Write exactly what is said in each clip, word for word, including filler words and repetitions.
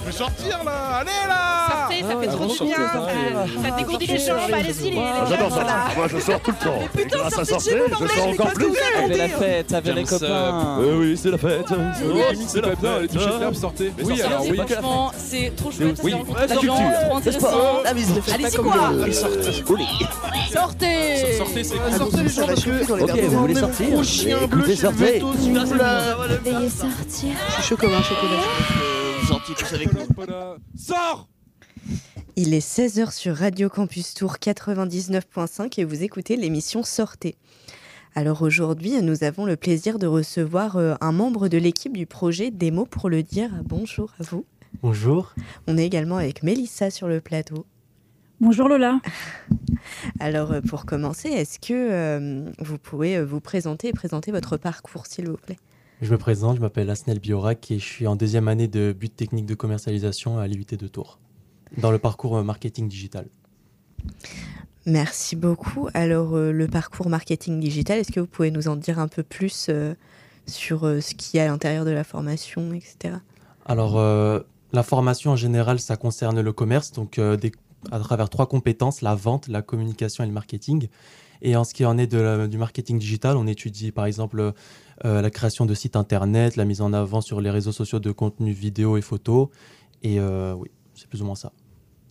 peut sortir là. Allez là. Sortez, ça fait trop du bien. Ça, ça dégourdit les jambes, allez-y les gars. J'adore ça. Moi je sors tout le temps. Et grâce à sortir, je sors encore plus. Ça fait la fête avec les copains. Oui, oui, c'est la fête. C'est la bien, les touchés de l'herbe, sortez. Oui, alors oui. Franchement, c'est trop chouette. Oui, la culture, trop intéressant. Allez-y quoi. Sortez. Sortez, c'est Sortez les gens parce que... Ok, vous voulez sortir? Gros chien bleu, Écoutez, je sortez. vais tous vous là. Veuillez sortir. Je suis chaud comme un chocolat. Gentil tous avec nous. Sors. Il est seize heures sur Radio Campus Tour quatre-vingt-dix-neuf point cinq et vous écoutez l'émission Sortez. Alors aujourd'hui, nous avons le plaisir de recevoir euh, un membre de l'équipe du projet Des mots pour le dire. Bonjour à vous. Bonjour. On est également avec Mélissa sur le plateau. Bonjour Lola. Alors euh, pour commencer, est-ce que euh, vous pouvez euh, vous présenter et présenter votre parcours, s'il vous plaît ? Je me présente, je m'appelle Asnel Biorac et je suis en deuxième année de but technique de commercialisation à l'I U T de Tours, dans le parcours euh, marketing digital. Merci beaucoup. Alors euh, le parcours marketing digital, est-ce que vous pouvez nous en dire un peu plus euh, sur euh, ce qu'il y a à l'intérieur de la formation, et cetera. Alors euh, la formation en général, ça concerne le commerce, donc euh, des à travers trois compétences, la vente, la communication et le marketing. Et en ce qui en est de la, du marketing digital, on étudie par exemple euh, la création de sites internet, la mise en avant sur les réseaux sociaux de contenu vidéo et photo. Et euh, oui, c'est plus ou moins ça.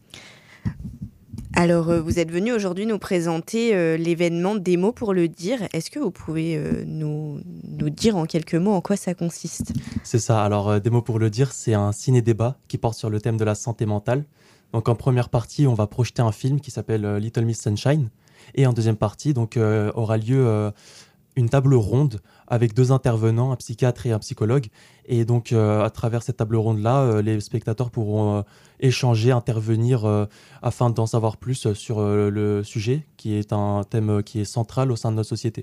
Alors, euh, vous êtes venu aujourd'hui nous présenter euh, l'événement Des mots pour le dire. Est-ce que vous pouvez euh, nous, nous dire en quelques mots en quoi ça consiste ? C'est ça. Alors, euh, Des mots pour le dire, c'est un ciné-débat qui porte sur le thème de la santé mentale. Donc en première partie, on va projeter un film qui s'appelle euh, Little Miss Sunshine. Et en deuxième partie, donc, euh, aura lieu euh, une table ronde avec deux intervenants, un psychiatre et un psychologue. Et donc euh, à travers cette table ronde-là, euh, les spectateurs pourront euh, échanger, intervenir euh, afin d'en savoir plus sur euh, le sujet, qui est un thème qui est central au sein de notre société.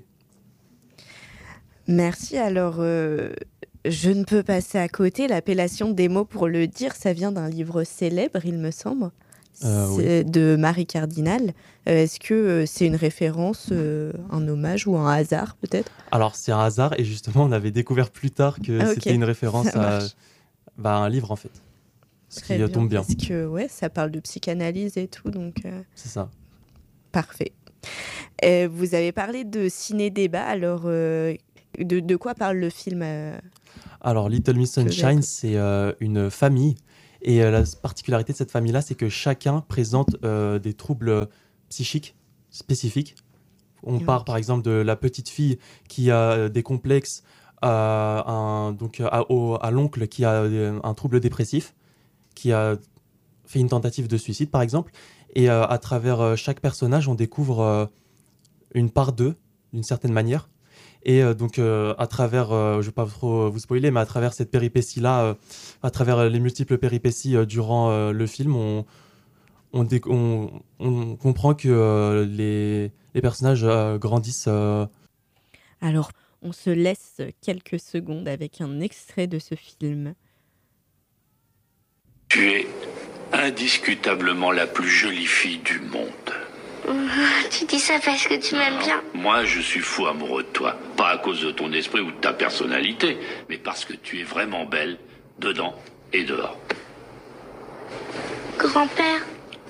Merci. Alors, euh, je ne peux passer à côté. L'appellation Des mots pour le dire, ça vient d'un livre célèbre, il me semble, euh, c'est oui. de Marie Cardinal. Euh, est-ce que euh, c'est une référence, euh, un hommage ou un hasard peut-être ? Alors, c'est un hasard et justement, on avait découvert plus tard que Ah, okay. c'était une référence ça à bah, un livre en fait. Ce Très qui bien, tombe bien. Parce que ouais, ça parle de psychanalyse et tout, donc euh... c'est ça. Parfait. Euh, vous avez parlé de ciné-débat, alors euh, de, de quoi parle le film euh... Alors, Little Miss Sunshine, c'est euh, une famille. Et euh, la particularité de cette famille-là, c'est que chacun présente euh, des troubles psychiques spécifiques. On okay. part par exemple de la petite fille qui a des complexes, à, un, donc, à, au, à l'oncle qui a un trouble dépressif, qui a fait une tentative de suicide par exemple. Et euh, à travers euh, chaque personnage, on découvre euh, une part d'eux, d'une certaine manière. Et euh, donc, euh, à travers, euh, je ne vais pas trop vous spoiler, mais à travers cette péripétie-là, euh, à travers les multiples péripéties euh, durant euh, le film, on, on, dé- on, on comprend que euh, les, les personnages euh, grandissent. Euh... Alors, on se laisse quelques secondes avec un extrait de ce film. Tu es indiscutablement la plus jolie fille du monde. Tu dis ça parce que tu m'aimes bien. Moi, je suis fou amoureux de toi. Pas à cause de ton esprit ou de ta personnalité, mais parce que tu es vraiment belle, dedans et dehors. Grand-père. Quoi ?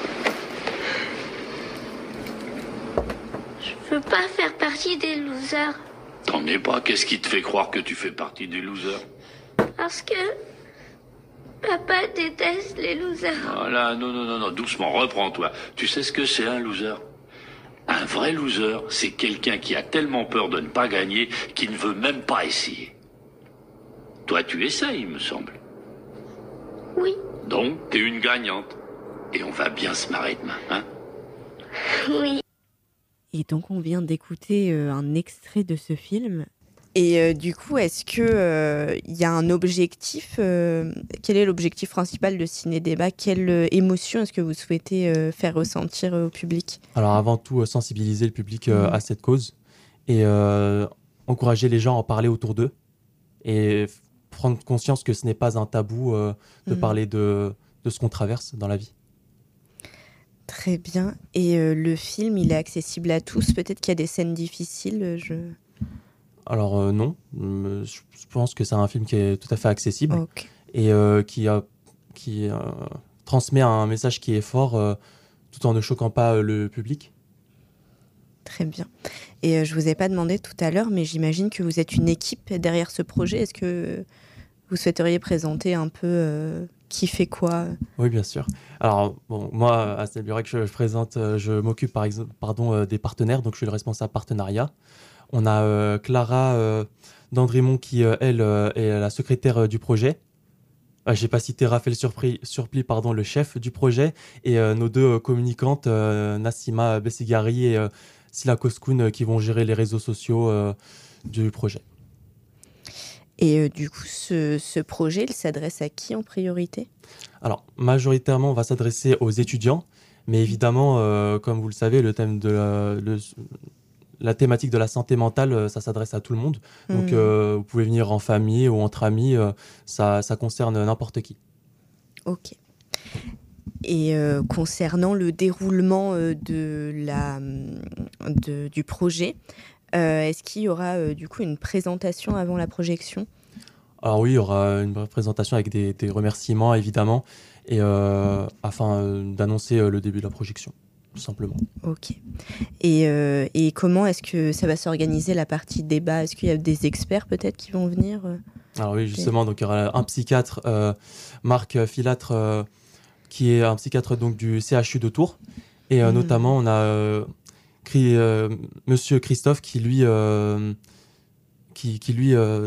Je veux pas faire partie des losers. T'en es pas. Qu'est-ce qui te fait croire que tu fais partie des losers ? Parce que... Papa déteste les losers. Voilà, non, non, non, non, doucement, reprends-toi. Tu sais ce que c'est un loser ? Un vrai loser, c'est quelqu'un qui a tellement peur de ne pas gagner qu'il ne veut même pas essayer. Toi, tu essayes, il me semble. Oui. Donc, t'es une gagnante. Et on va bien se marrer demain, hein ? Oui. Et donc, on vient d'écouter euh, un extrait de ce film. Et euh, du coup, est-ce qu'il euh, y a un objectif euh, Quel est l'objectif principal de Ciné-Débat ? Quelle euh, émotion est-ce que vous souhaitez euh, faire ressentir euh, au public ? Alors avant tout, euh, sensibiliser le public euh, mmh. à cette cause et euh, encourager les gens à en parler autour d'eux et f- prendre conscience que ce n'est pas un tabou euh, de mmh. parler de, de ce qu'on traverse dans la vie. Très bien. Et euh, le film, il est accessible à tous ? Peut-être qu'il y a des scènes difficiles je... Alors euh, non, je pense que c'est un film qui est tout à fait accessible. Okay. et euh, qui, a, qui euh, transmet un message qui est fort euh, tout en ne choquant pas euh, le public. Très bien. Et euh, je ne vous ai pas demandé tout à l'heure, mais j'imagine que vous êtes une équipe derrière ce projet. Est-ce que vous souhaiteriez présenter un peu euh, qui fait quoi? Oui, bien sûr. Alors, bon, moi, à Stelburek, je, je présente, je m'occupe par exemple, pardon, euh, des partenaires, donc je suis le responsable partenariat. On a euh, Clara euh, Dandrémont qui, euh, elle, euh, est la secrétaire euh, du projet. Euh, je n'ai pas cité Raphaël Surpli, Surpli pardon, le chef du projet, et euh, nos deux euh, communicantes, euh, Nassima Bessigari et euh, Sila Koskoun, euh, qui vont gérer les réseaux sociaux euh, du projet. Et euh, du coup, ce, ce projet, il s'adresse à qui en priorité? Alors, majoritairement, on va s'adresser aux étudiants, mais évidemment, euh, comme vous le savez, le thème de la, le, la thématique de la santé mentale, ça s'adresse à tout le monde. Donc, mmh. euh, vous pouvez venir en famille ou entre amis, euh, ça, ça concerne n'importe qui. Ok. Et euh, concernant le déroulement euh, de la, de, du projet, euh, est-ce qu'il y aura euh, du coup une présentation avant la projection? Alors oui, il y aura une présentation avec des, des remerciements, évidemment, et euh, afin euh, d'annoncer euh, le début de la projection, tout simplement. Ok. Et, euh, et comment est-ce que ça va s'organiser, la partie débat? Est-ce qu'il y a des experts peut-être qui vont venir? Alors oui, justement, donc il y aura un psychiatre, euh, Marc Filâtre, euh, qui est un psychiatre donc, du C H U de Tours. Et euh, mmh. notamment, on a euh, cri, euh, Monsieur Christophe qui, lui, euh, qui, qui, lui, euh,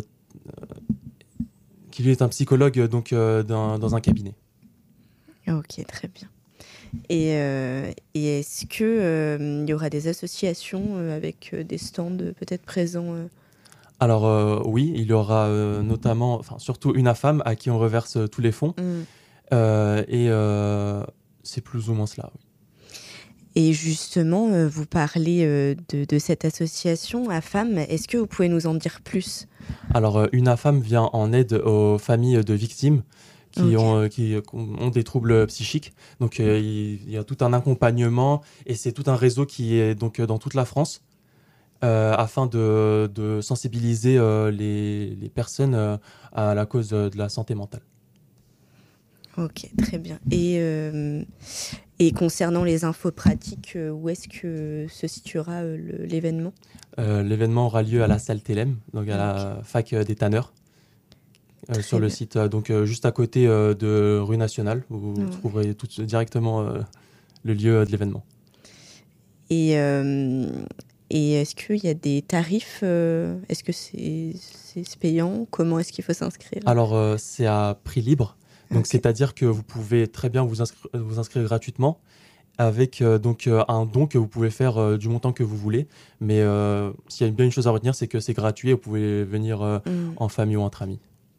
qui lui est un psychologue donc, euh, dans, dans un cabinet. Ok, très bien. Et, euh, et est-ce qu'il euh, y aura des associations euh, avec euh, des stands euh, peut-être présents euh... Alors euh, oui, il y aura euh, notamment, enfin surtout une AFAM à qui on reverse euh, tous les fonds. Mmh. Euh, et euh, c'est plus ou moins cela, oui. Et justement, euh, vous parlez euh, de, de cette association AFAM. Est-ce que vous pouvez nous en dire plus? Alors, euh, une AFAM vient en aide aux familles de victimes qui, okay. ont, euh, qui ont des troubles psychiques. Donc, euh, il, il y a tout un accompagnement et c'est tout un réseau qui est donc, dans toute la France euh, afin de, de sensibiliser euh, les, les personnes euh, à la cause de la santé mentale. Ok, très bien. Et, euh, et concernant les infos pratiques, euh, où est-ce que se situera euh, le, l'événement? euh, L'événement aura lieu à la salle Télém, donc à okay. la fac des tanneurs, euh, sur bien. le site, euh, donc euh, juste à côté euh, de rue Nationale, où vous ouais. trouverez tout, directement euh, le lieu de l'événement. Et, euh, et est-ce qu'il y a des tarifs euh, Est-ce que c'est, c'est payant? Comment est-ce qu'il faut s'inscrire? Alors, euh, c'est à prix libre. Donc, okay. c'est-à-dire que vous pouvez très bien vous inscrire, vous inscrire gratuitement avec euh, donc, euh, un don que vous pouvez faire euh, du montant que vous voulez. Mais euh, s'il y a bien une chose à retenir, c'est que c'est gratuit et vous pouvez venir euh, mmh. en famille ou entre amis.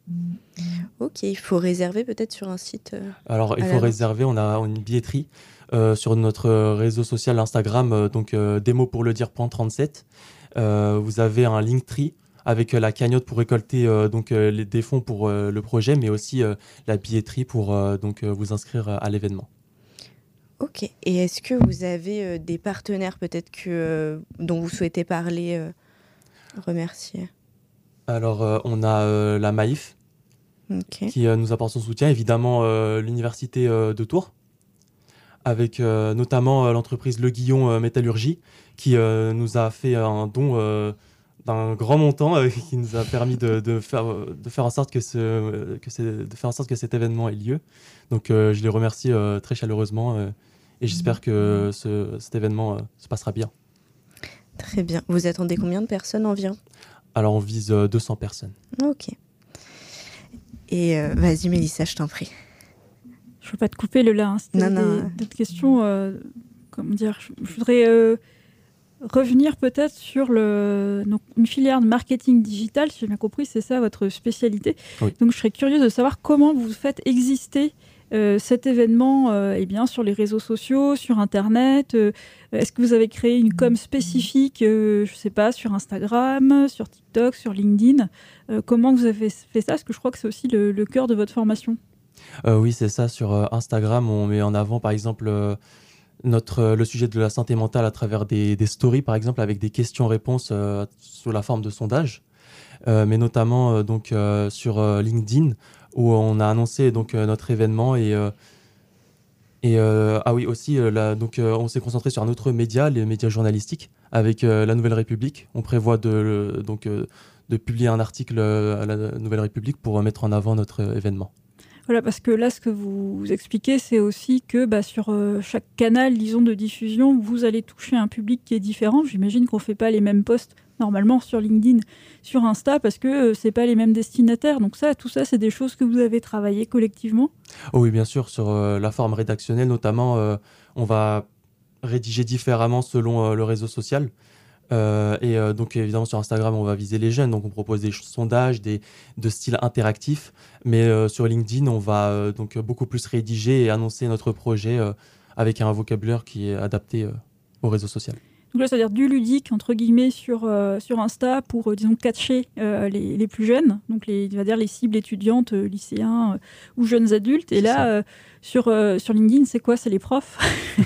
Ok, il faut réserver peut-être sur un site euh, Alors, il faut réserver. On a une billetterie euh, sur notre réseau social Instagram, euh, donc euh, démo pour le dire point trente-sept. Euh, vous avez un Linktree avec euh, la cagnotte pour récolter euh, donc, euh, les, des fonds pour euh, le projet, mais aussi euh, la billetterie pour euh, donc, euh, vous inscrire euh, à l'événement. Ok. Et est-ce que vous avez euh, des partenaires peut-être que, euh, dont vous souhaitez parler, euh, remercier? Alors, euh, on a euh, la Maïf, okay. qui euh, nous apporte son soutien. Évidemment, euh, l'Université euh, de Tours, avec euh, notamment euh, l'entreprise Le Guillon euh, Métallurgie, qui euh, nous a fait un don euh, d'un grand montant euh, qui nous a permis de, de, faire, de, faire en sorte que ce, que de faire en sorte que cet événement ait lieu. Donc euh, je les remercie euh, très chaleureusement euh, et j'espère que ce, cet événement euh, se passera bien. Très bien. Vous attendez combien de personnes environ? Alors on vise euh, deux cents personnes. Ok. Et euh, vas-y Mélissa, je t'en prie. Je ne veux pas te couper Lola, hein, c'était non, non. d'autres questions. Euh, comment dire, je, je voudrais... Euh, revenir peut-être sur le, donc une filière de marketing digital, si j'ai bien compris, c'est ça votre spécialité. Oui. Donc je serais curieuse de savoir comment vous faites exister euh, cet événement euh, eh bien, sur les réseaux sociaux, sur Internet. Euh, est-ce que vous avez créé une com spécifique, euh, je ne sais pas, sur Instagram, sur TikTok, sur LinkedIn? euh, Comment vous avez fait ça? Parce que je crois que c'est aussi le, le cœur de votre formation. Euh, oui, c'est ça. Sur euh, Instagram, on met en avant, par exemple... Euh, Notre, euh, le sujet de la santé mentale à travers des, des stories, par exemple, avec des questions-réponses euh, sous la forme de sondages. euh, mais notamment euh, donc, euh, sur euh, LinkedIn, où on a annoncé donc, euh, notre événement. Et, euh, et euh, ah oui, aussi, euh, là, donc, euh, on s'est concentré sur un autre média, les médias journalistiques, avec euh, La Nouvelle République. On prévoit de, donc, euh, de publier un article à La Nouvelle République pour mettre en avant notre euh, événement. Voilà, parce que là, ce que vous, vous expliquez, c'est aussi que bah, sur euh, chaque canal, disons, de diffusion, vous allez toucher un public qui est différent. J'imagine qu'on ne fait pas les mêmes posts normalement sur LinkedIn, sur Insta, parce que euh, ce n'est pas les mêmes destinataires. Donc ça, tout ça, c'est des choses que vous avez travaillées collectivement. Oh oui, bien sûr, sur euh, la forme rédactionnelle, notamment, euh, on va rédiger différemment selon euh, le réseau social. Euh, et euh, donc évidemment sur Instagram on va viser les jeunes, donc on propose des sondages, des, de style interactif, mais euh, sur LinkedIn on va euh, donc beaucoup plus rédiger et annoncer notre projet euh, avec un vocabulaire qui est adapté euh, au réseau social. Donc là, c'est-à-dire du ludique, entre guillemets, sur, euh, sur Insta pour, euh, disons, catcher euh, les, les plus jeunes, donc les, on va dire les cibles étudiantes, euh, lycéens euh, ou jeunes adultes. Et c'est là, euh, sur, euh, sur LinkedIn, c'est quoi? C'est les profs.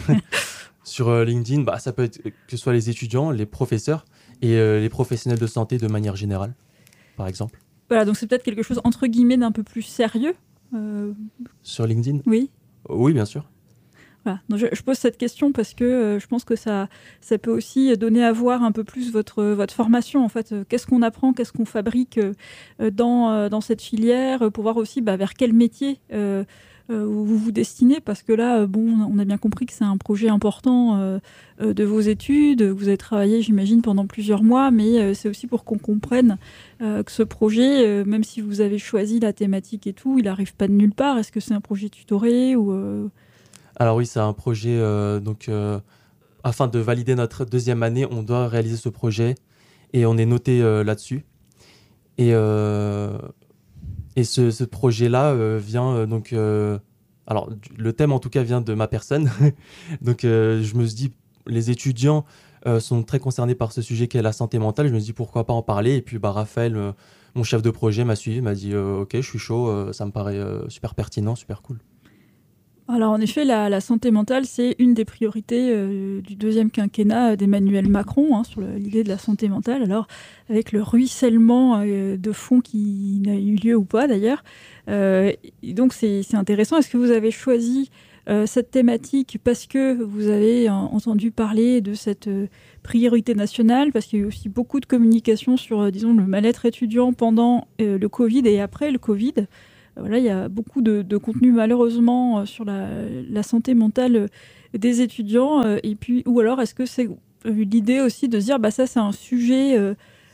Sur euh, LinkedIn, bah, ça peut être que ce soit les étudiants, les professeurs et euh, les professionnels de santé de manière générale, par exemple. Voilà, donc c'est peut-être quelque chose, entre guillemets, d'un peu plus sérieux. Euh... Sur LinkedIn? Oui. Oui, bien sûr. Voilà. Donc je, je pose cette question parce que euh, je pense que ça, ça peut aussi donner à voir un peu plus votre, votre formation. En fait, qu'est-ce qu'on apprend, qu'est-ce qu'on fabrique euh, dans, euh, dans cette filière, pour voir aussi bah, vers quel métier euh, euh, vous vous destinez. Parce que là, bon, on a bien compris que c'est un projet important euh, euh, de vos études. Vous avez travaillé, j'imagine, pendant plusieurs mois, mais euh, c'est aussi pour qu'on comprenne euh, que ce projet, euh, même si vous avez choisi la thématique et tout, il n'arrive pas de nulle part. Est-ce que c'est un projet tutoré ou euh... Alors oui, c'est un projet, euh, donc, euh, afin de valider notre deuxième année, on doit réaliser ce projet et on est noté euh, là-dessus. Et, euh, et ce, ce projet-là euh, vient, euh, donc, euh, alors le thème en tout cas vient de ma personne. Donc euh, je me suis dit, les étudiants euh, sont très concernés par ce sujet qu'est la santé mentale. Je me suis dit pourquoi pas en parler. Et puis bah, Raphaël, euh, mon chef de projet, m'a suivi, m'a dit euh, ok, je suis chaud, euh, ça me paraît euh, super pertinent, super cool. Alors en effet, la, la santé mentale, c'est une des priorités euh, du deuxième quinquennat d'Emmanuel Macron, hein, sur le, l'idée de la santé mentale. Alors avec le ruissellement euh, de fonds qui n'a eu lieu ou pas d'ailleurs. Euh, et donc c'est, c'est intéressant. Est-ce que vous avez choisi euh, cette thématique parce que vous avez euh, entendu parler de cette euh, priorité nationale, parce qu'il y a eu aussi beaucoup de communication sur, euh, disons, le mal-être étudiant pendant euh, le Covid et après le Covid. Voilà, il y a beaucoup de, de contenu malheureusement sur la, la santé mentale des étudiants. Et puis, ou alors, est-ce que c'est l'idée aussi de se dire, bah ça, c'est un sujet, euh,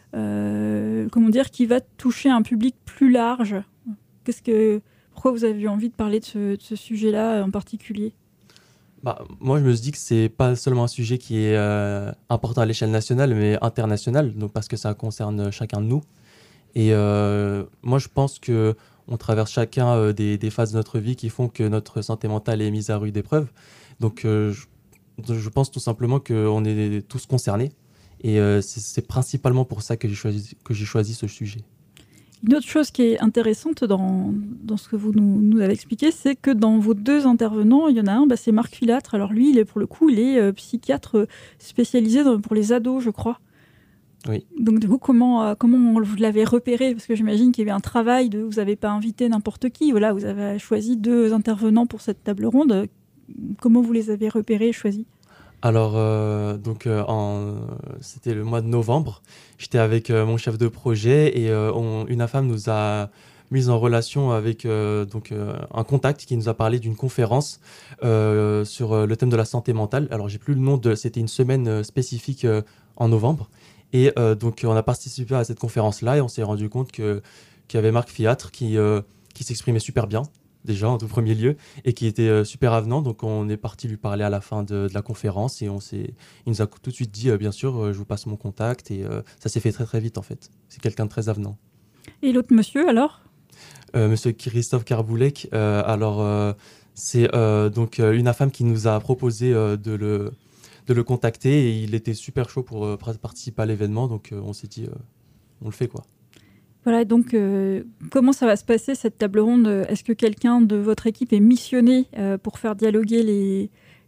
euh, comment dire, qui va toucher un public plus large. Qu'est-ce que, pourquoi vous avez eu envie de parler de ce, de ce sujet-là en particulier? Bah, moi, je me suis dit que c'est pas seulement un sujet qui est euh, important à l'échelle nationale, mais internationale, donc parce que ça concerne chacun de nous. Et euh, moi, je pense que on traverse chacun euh, des, des phases de notre vie qui font que notre santé mentale est mise à rude épreuve. Donc, euh, je, je pense tout simplement qu'on est tous concernés. Et euh, c'est, c'est principalement pour ça que j'ai choisi, que j'ai choisi ce sujet. Une autre chose qui est intéressante dans, dans ce que vous nous, nous avez expliqué, c'est que dans vos deux intervenants, il y en a un, bah, c'est Marc Filâtre. Alors lui, il est, pour le coup, il est euh, psychiatre spécialisé dans, pour les ados, je crois. Oui. Donc du coup, comment, euh, comment vous l'avez repéré? Parce que j'imagine qu'il y avait un travail, de, vous n'avez pas invité n'importe qui. Voilà, vous avez choisi deux intervenants pour cette table ronde. Comment vous les avez repérés et choisis? Alors, euh, donc, euh, en, c'était le mois de novembre. J'étais avec euh, mon chef de projet et euh, on, une femme nous a mis en relation avec euh, donc, euh, un contact qui nous a parlé d'une conférence euh, sur euh, le thème de la santé mentale. Alors, j'ai plus le nom de... C'était une semaine euh, spécifique euh, en novembre. Et euh, donc, on a participé à cette conférence-là et on s'est rendu compte que, qu'il y avait Marc Filâtre qui, euh, qui s'exprimait super bien, déjà, en tout premier lieu, et qui était euh, super avenant. Donc, on est parti lui parler à la fin de, de la conférence et on s'est, il nous a tout de suite dit, euh, bien sûr, euh, je vous passe mon contact. Et euh, ça s'est fait très, très vite, en fait. C'est quelqu'un de très avenant. Et l'autre monsieur, alors euh, Monsieur Christophe Carboulec, euh, alors, euh, c'est euh, donc euh, une femme qui nous a proposé euh, de le... de le contacter et il était super chaud pour euh, participer à l'événement, donc euh, on s'est dit, euh, on le fait quoi. Voilà, donc euh, comment ça va se passer cette table ronde? Est-ce que quelqu'un de votre équipe est missionné euh, pour faire dialoguer les,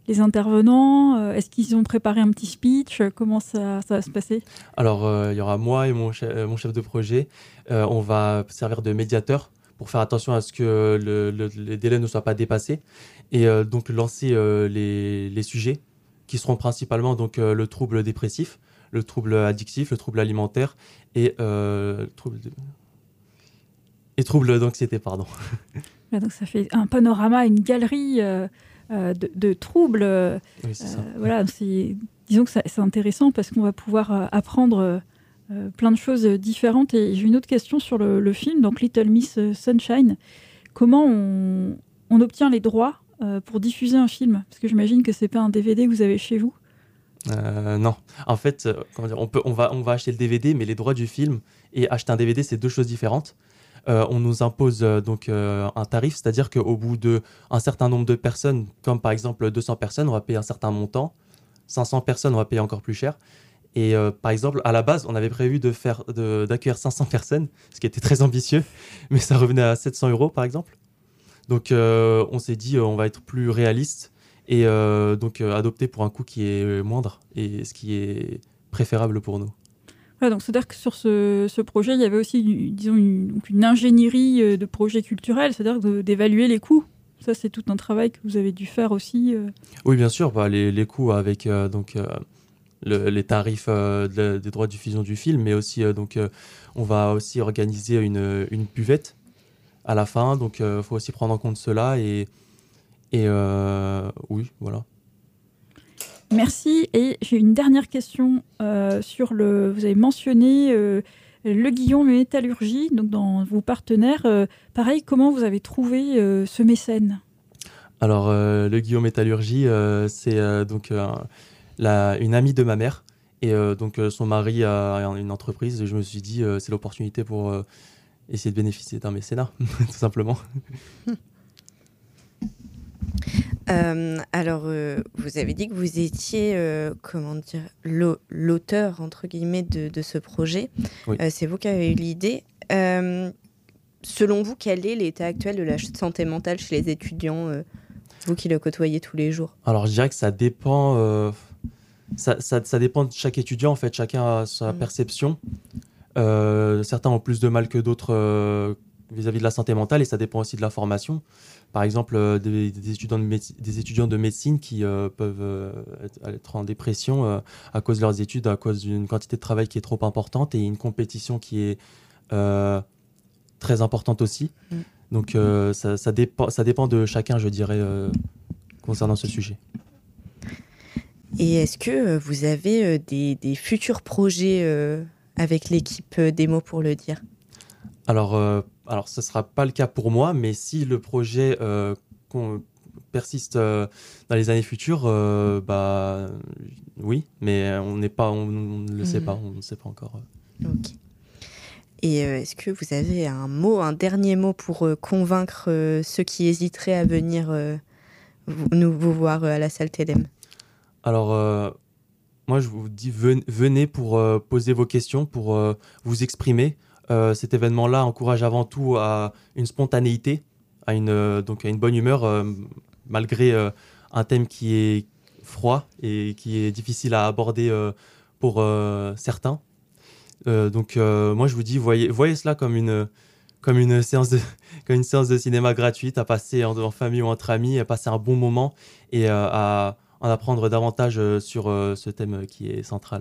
les intervenants? euh, Est-ce qu'ils ont préparé un petit speech? Comment ça, ça va se passer? Alors, euh, il y aura moi et mon, chef, euh, mon chef de projet. Euh, on va servir de médiateur pour faire attention à ce que le, le, les délais ne soient pas dépassés et euh, donc lancer euh, les, les sujets qui seront principalement donc, euh, le trouble dépressif, le trouble addictif, le trouble alimentaire et euh, le trouble de... et trouble d'anxiété, pardon. Là, donc ça fait un panorama, une galerie euh, euh, de, de troubles. euh, Oui, c'est ça. euh, voilà, c'est, disons que ça- c'est intéressant parce qu'on va pouvoir euh, apprendre euh, euh, plein de choses différentes. Et j'ai une autre question sur le, le film, donc Little Miss Sunshine. Comment on, on obtient les droits euh, pour diffuser un film? Parce que j'imagine que c'est pas un D V D que vous avez chez vous. Euh, non, en fait, euh, comment dire, on, peut, on, va, on va acheter le D V D, mais les droits du film et acheter un D V D, c'est deux choses différentes. Euh, on nous impose euh, donc euh, un tarif, c'est-à-dire qu'au bout d'un certain nombre de personnes, comme par exemple deux cents personnes, on va payer un certain montant. cinq cents personnes, on va payer encore plus cher. Et euh, par exemple, à la base, on avait prévu de faire, de, d'accueillir cinq cents personnes, ce qui était très ambitieux, mais ça revenait à sept cents euros par exemple. Donc euh, on s'est dit, euh, on va être plus réaliste et euh, donc euh, adopter pour un coût qui est moindre et ce qui est préférable pour nous. Voilà, donc c'est-à-dire que sur ce, ce projet, il y avait aussi une- disons, une, donc une ingénierie euh, de projet culturel, c'est-à-dire de- d'évaluer les coûts. Ça, c'est tout un travail que vous avez dû faire aussi. euh. Oui, bien sûr, bah, les, les coûts avec euh, donc, euh, le- les tarifs euh, de- des droits de diffusion du film, mais aussi, euh, donc, euh, on va aussi organiser une, une buvette à la fin, donc il faut aussi prendre en compte cela. Et, et euh, oui, voilà. Merci. Et j'ai une dernière question euh, sur le. Vous avez mentionné euh, le Guillaume Métallurgie, donc dans vos partenaires. Euh, pareil, comment vous avez trouvé euh, ce mécène? Alors, euh, le Guillaume Métallurgie, euh, c'est euh, donc euh, la- une amie de ma mère. Et euh, donc, euh, son mari a une entreprise. Et je me suis dit, euh, c'est l'opportunité pour euh, essayer de bénéficier d'un mécénat, tout simplement. Euh, alors, euh, vous avez dit que vous étiez, euh, comment dire, l'au- l'auteur, entre guillemets, de, de ce projet. Oui. Euh, c'est vous qui avez eu l'idée. Euh, selon vous, quel est l'état actuel de la santé mentale chez les étudiants, euh, vous qui le côtoyez tous les jours? Alors, je dirais que ça dépend, euh, ça, ça, ça dépend de chaque étudiant, en fait. Chacun a sa Mm. perception. Euh, certains ont plus de mal que d'autres euh, vis-à-vis de la santé mentale et ça dépend aussi de la formation. Par exemple, euh, des, des étudiants de méde- des étudiants de médecine qui euh, peuvent euh, être, être en dépression euh, à cause de leurs études, à cause d'une quantité de travail qui est trop importante et une compétition qui est euh, très importante aussi. Mm. Donc, euh, ça, ça, dépend, ça dépend de chacun, je dirais, euh, concernant ce sujet. Et est-ce que euh, vous avez euh, des, des futurs projets euh, avec l'équipe euh, Démo pour le dire? Alors, euh, alors, ce ne sera pas le cas pour moi, mais si le projet euh, qu'on- persiste euh, dans les années futures, euh, bah, oui, mais on n'est pas, on, on ne le sait Mhm. pas, on ne sait pas encore. Ok. Et euh, est-ce que vous avez un mot, un dernier mot pour euh, convaincre euh, ceux qui hésiteraient à venir euh, vous, nous, vous voir euh, à la salle T L M? Alors, euh, moi, je vous dis, ven- venez pour euh, poser vos questions, pour euh, vous exprimer. Euh, cet événement-là encourage avant tout à une spontanéité, à une, euh, donc à une bonne humeur, euh, malgré euh, un thème qui est froid et qui est difficile à aborder euh, pour euh, certains. Euh, donc, euh, moi, je vous dis, voyez, voyez cela comme une, comme, une séance de, comme une séance de cinéma gratuite à passer en, en famille ou entre amis, à passer un bon moment et euh, à en apprendre davantage euh, sur euh, ce thème qui est central.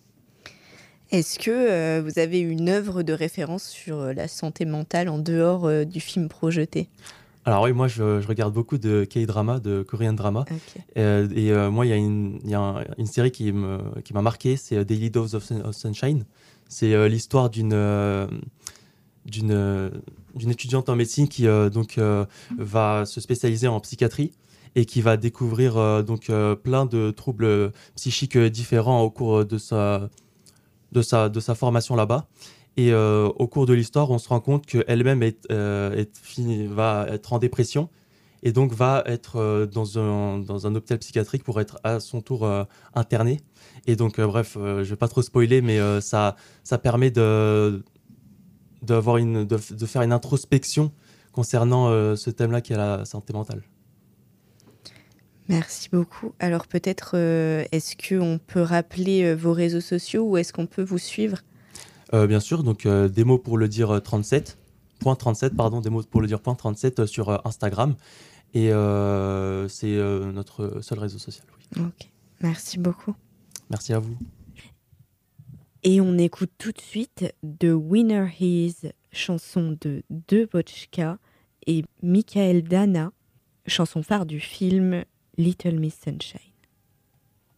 Est-ce que euh, vous avez une œuvre de référence sur euh, la santé mentale en dehors euh, du film projeté? Alors oui, moi je, je regarde beaucoup de K-drama, de Korean drama. Ok. Euh, et euh, moi, il y a, une, il y a un- une série qui me- qui m'a marqué, c'est euh, Daily Dose of, Sun- of Sunshine. C'est euh, l'histoire d'une euh, d'une euh, d'une étudiante en médecine qui euh, donc euh, va se spécialiser en psychiatrie et qui va découvrir euh, donc euh, plein de troubles psychiques différents au cours de sa de sa de sa formation là-bas. Et euh, au cours de l'histoire, on se rend compte qu'elle-même est, euh, est fini- va être en dépression et donc va être euh, dans, un, dans un hôpital psychiatrique pour être à son tour euh, internée. Et donc, euh, bref, euh, je ne vais pas trop spoiler, mais euh, ça, ça permet de, d'avoir une, de, de faire une introspection concernant euh, ce thème-là qui est la santé mentale. Merci beaucoup. Alors peut-être, euh, est-ce qu'on peut rappeler euh, vos réseaux sociaux ou est-ce qu'on peut vous suivre? euh, Bien sûr, donc euh, des mots pour le dire trente-sept, point trente-sept, pardon, des mots pour le dire point trente-sept sur euh, Instagram. Et euh, c'est euh, notre seul réseau social. Oui. Ok, merci beaucoup. Merci à vous. Et on écoute tout de suite The Winner Is, chanson de De Vodka et Michael Dana, chanson phare du film Little Miss Sunshine.